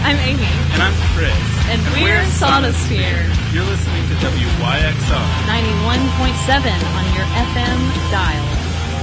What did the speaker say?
I'm Amy. And I'm Chris. And we're Sonosphere. You're listening to WYXR 91.7 on your FM dial.